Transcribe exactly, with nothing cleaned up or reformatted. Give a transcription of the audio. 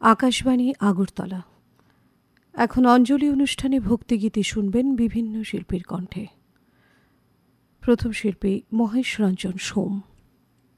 আকাশবাণী আগরতলা। এখন অঞ্জলি অনুষ্ঠানে ভক্তিগীতি শুনবেন বিভিন্ন শিল্পীর কণ্ঠে। প্রথম শিল্পী মহেশ রঞ্জন সোম।